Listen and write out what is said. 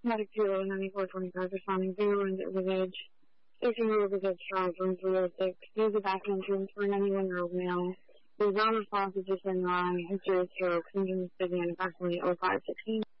Medic 29425 responding 0 into the Village. Station River Village Drive, room 306. Use the back entrance for an 91-year-old male. He is non-responsive to send line. History of stroke. Symptoms began approximately 0516.